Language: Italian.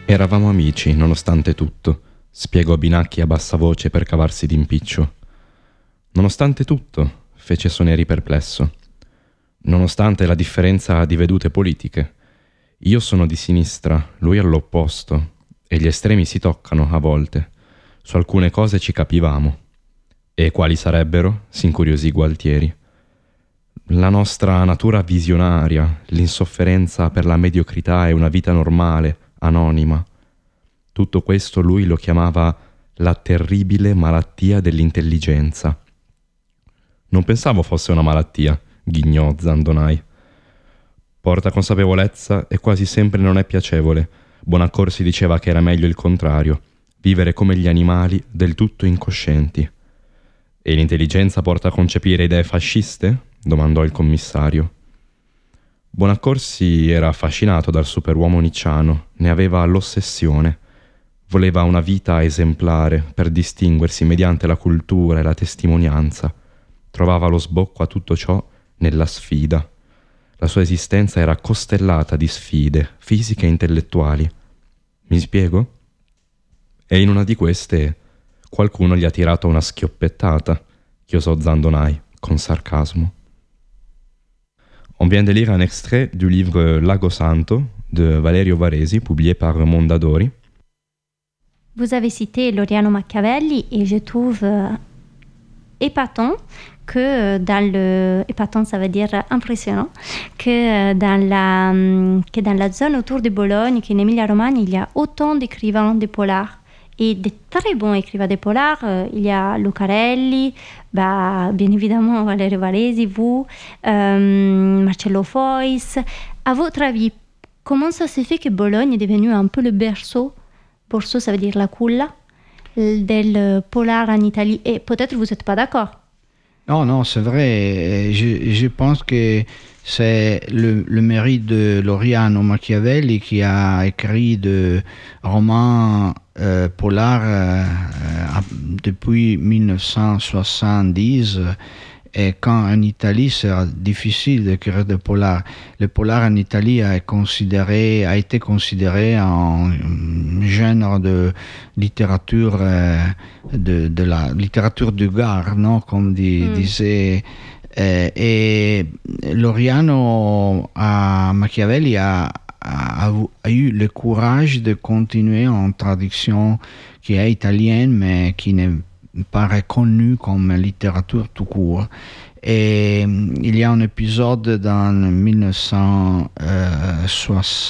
Eravamo amici, nonostante tutto, spiegò Binacchi a bassa voce per cavarsi d'impiccio. Nonostante tutto, fece Soneri perplesso. Nonostante la differenza di vedute politiche. Io sono di sinistra, lui all'opposto, e gli estremi si toccano a volte. Su alcune cose ci capivamo. E quali sarebbero? Si incuriosì Gualtieri. La nostra natura visionaria, l'insofferenza per la mediocrità e una vita normale, anonima. Tutto questo lui lo chiamava la terribile malattia dell'intelligenza. Non pensavo fosse una malattia, ghignò Zandonai. Porta consapevolezza e quasi sempre non è piacevole. Bonaccorsi diceva che era meglio il contrario, vivere come gli animali, del tutto incoscienti. E l'intelligenza porta a concepire idee fasciste? Domandò il commissario. Bonaccorsi era affascinato dal superuomo nicciano, ne aveva l'ossessione. Voleva una vita esemplare per distinguersi mediante la cultura e la testimonianza. Trovava lo sbocco a tutto ciò nella sfida. La sua esistenza era costellata di sfide, fisiche e intellettuali. Mi spiego? E in una di queste qualcuno gli ha tirato una schioppettata, chiosò Zandonai con sarcasmo. On vient de lire un extrait du livre Lago Santo de Valerio Varesi, publié par Mondadori. Vous avez cité Loriano Machiavelli et je trouve épatant que épatant ça veut dire impressionnant, que dans la zone autour de Bologne, qu'en Emilia-Romagna, il y a autant d'écrivains de polars. Et de très bons écrivains de polars, il y a Lucarelli, bien évidemment Valerio Varesi, vous, Marcello Fois. À votre avis, comment ça se fait que Bologne est devenue un peu le berceau, ça veut dire la culla, del polar en Italie? Et peut-être vous n'êtes pas d'accord. Non, c'est vrai. Je pense que c'est le mérite de Loriano Machiavelli qui a écrit des romans polars depuis 1970. Et quand en Italie, c'est difficile d'écrire des polars. Le polar en Italie a été considéré un genre de littérature, de la littérature du Gard, non, comme disait. Et Loriano Machiavelli a eu le courage de continuer en traduction qui est italienne, mais qui n'est pas reconnue comme littérature tout court. Et il y a un épisode dans 1960